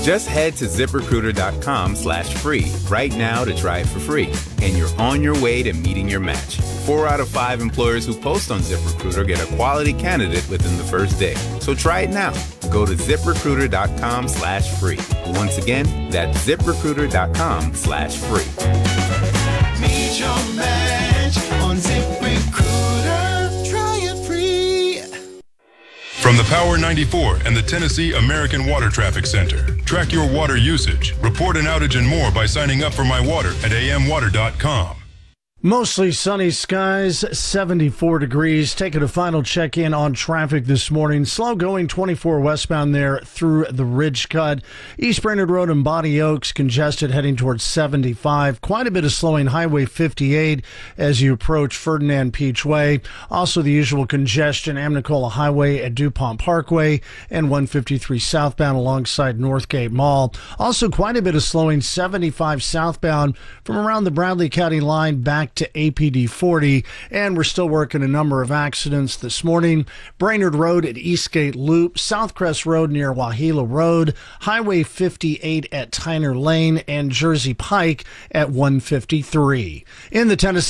Just head to ZipRecruiter.com/free right now to try it for free. And you're on your way to meeting your match. 4 out of 5 employers who post on ZipRecruiter get a quality candidate within the first day. So try it now. Go to ZipRecruiter.com/free. Once again, that's ZipRecruiter.com/free. Meet your match on ZipRecruiter. Try it free. From the Power 94 and the Tennessee American Water Traffic Center. Track your water usage, report an outage and more by signing up for My Water at amwater.com. Mostly sunny skies, 74 degrees. Taking a final check-in on traffic this morning. Slow going 24 westbound there through the Ridge Cut. East Brainerd Road and Bonnie Oaks congested heading towards 75. Quite a bit of slowing Highway 58 as you approach Ferdinand Peach Way. Also the usual congestion, Amnicola Highway at DuPont Parkway and 153 southbound alongside Northgate Mall. Also quite a bit of slowing 75 southbound from around the Bradley County line back to APD 40, and we're still working a number of accidents this morning. Brainerd Road at Eastgate Loop, Southcrest Road near Wahila Road, Highway 58 at Tyner Lane, and Jersey Pike at 153. In the Tennessee